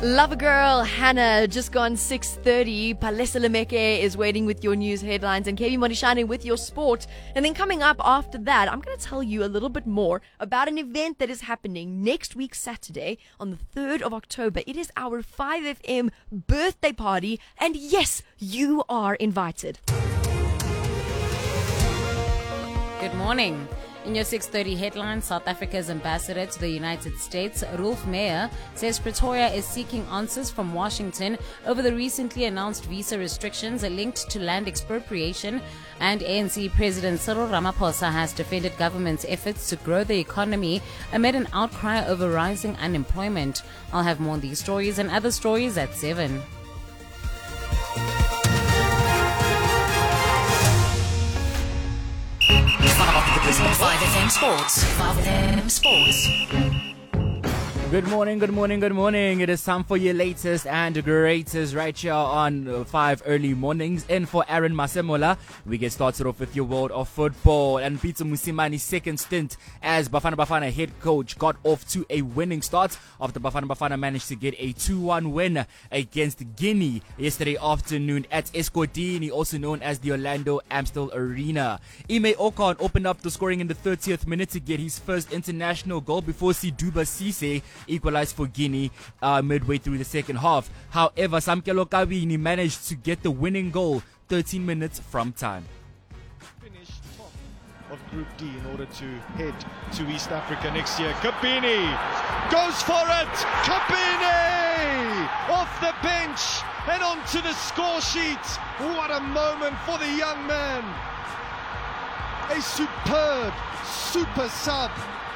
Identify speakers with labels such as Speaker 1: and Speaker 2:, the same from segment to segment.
Speaker 1: Lover girl Hannah, just gone 6:30. Palesa Lemeke is waiting with your news headlines and KB Modishane with your sport. And then coming up after that, I'm going to tell you a little bit more about an event that is happening next week, Saturday, on the 3rd of October. It is our 5FM birthday party. And yes, you are invited.
Speaker 2: Good morning. In your 6:30 headlines, South Africa's ambassador to the United States, Rolf Meyer, says Pretoria is seeking answers from Washington over the recently announced visa restrictions linked to land expropriation. And ANC President Cyril Ramaphosa has defended government's efforts to grow the economy amid an outcry over rising unemployment. I'll have more on these stories and other stories at 7.
Speaker 3: 5FM Sports. 5FM Sports.
Speaker 4: Good morning. It is time for your latest and greatest right here on 5 early mornings. And for Aaron Masemola, we get started off with your world of football. And Peter Musimani's second stint as Bafana Bafana head coach got off to a winning start after Bafana Bafana managed to get a 2-1 win against Guinea yesterday afternoon at Escotini, also known as the Orlando Amstel Arena. Ime Okan opened up the scoring in the 30th minute to get his first international goal before Siduba Cisse equalized for Guinea midway through the second half. However, Samkelo Kabini managed to get the winning goal 13 minutes from time.
Speaker 5: Finish top of Group D in order to head to East Africa next year. Kabini goes for it. Kabini off the bench and onto the score sheet. What a moment for the young man. A super sub.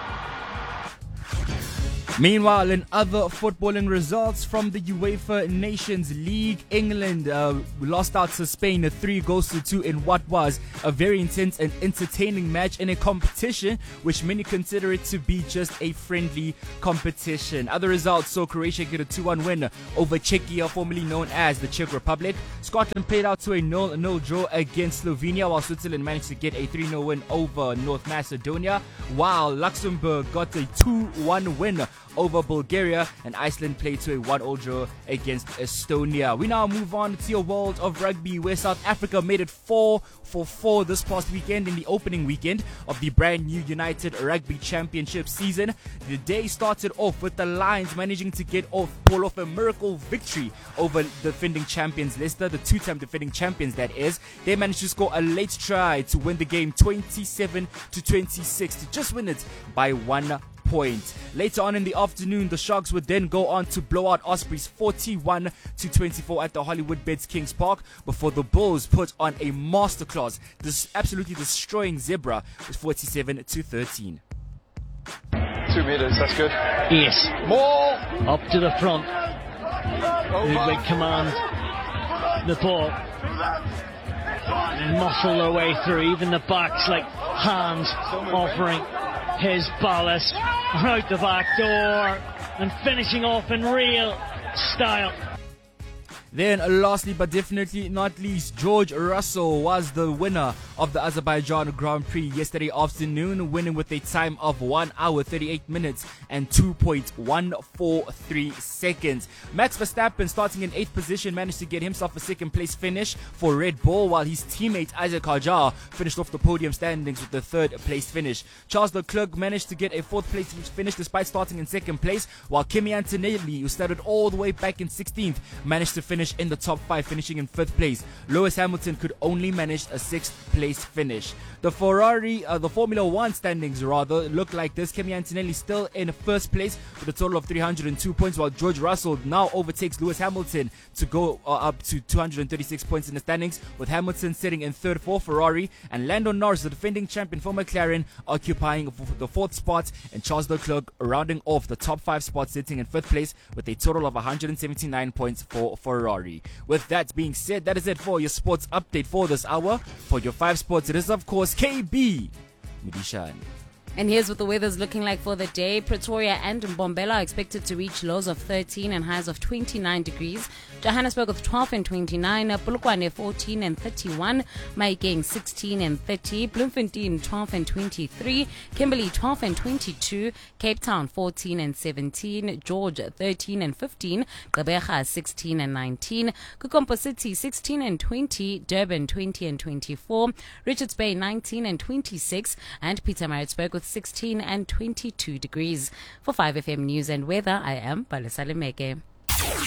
Speaker 4: Meanwhile, in other footballing results from the UEFA Nations League, England lost out to Spain 3-2 in what was a very intense and entertaining match in a competition which many consider it to be just a friendly competition. Other results saw Croatia get a 2-1 win over Czechia, formerly known as the Czech Republic. Scotland played out to a 0-0 draw against Slovenia, while Switzerland managed to get a 3-0 win over North Macedonia, while Luxembourg got a 2-1 win over Bulgaria, and Iceland played to a 1-0 draw against Estonia. We now move on to your world of rugby, where South Africa made it 4-4 this past weekend in the opening weekend of the brand new United Rugby Championship season. The day started off with the Lions managing to pull off a miracle victory over defending champions Leicester, the two-time defending champions that is. They managed to score a late try to win the game 27-26 to just win it by 1 point. Later on in the afternoon, the Sharks would then go on to blow out Ospreys 41-24 at the Hollywood Beds Kings Park before the Bulls put on a masterclass, absolutely destroying Zebra with 47-13.
Speaker 6: 2 meters, that's good.
Speaker 7: Yes.
Speaker 6: More!
Speaker 7: Up to the front. Ludwig commands the ball. Muscle their way through. Even the backs like Hans offering his ballast out the back door and finishing off in real style.
Speaker 4: Then lastly but definitely not least, George Russell was the winner of the Azerbaijan Grand Prix yesterday afternoon, winning with a time of 1 hour 38 minutes and 2.143 seconds. Max Verstappen, starting in 8th position, managed to get himself a second place finish for Red Bull, while his teammate Isaac Hadjar finished off the podium standings with the 3rd place finish. Charles Leclerc managed to get a 4th place finish despite starting in 2nd place, while Kimi Antonelli, who started all the way back in 16th, managed to finish in the top 5, finishing in 5th place. Lewis Hamilton could only manage a 6th place finish. The Formula 1 standings look like this. Kimi Antonelli still in 1st place with a total of 302 points, while George Russell now overtakes Lewis Hamilton to go up to 236 points in the standings, with Hamilton sitting in 3rd for Ferrari, and Lando Norris, the defending champion for McLaren, occupying the 4th spot, and Charles Leclerc rounding off the top 5 spots, sitting in 5th place with a total of 179 points for Ferrari. With that being said, that is it for your sports update for this hour. For your 5 sports, it is of course KB Modishane.
Speaker 2: And here's what the weather's looking like for the day. Pretoria and Mbombela are expected to reach lows of 13 and highs of 29 degrees. Johannesburg with 12 and 29. Polokwane 14 and 31. Mahikeng 16 and 30. Bloemfontein 12 and 23. Kimberley 12 and 22. Cape Town 14 and 17. George 13 and 15. Gqeberha 16 and 19. Kukompo City 16 and 20. Durban 20 and 24. Richards Bay 19 and 26. And Pietermaritzburg with 16 and 22 degrees. For 5FM News and Weather, I am Palesa Lemeke.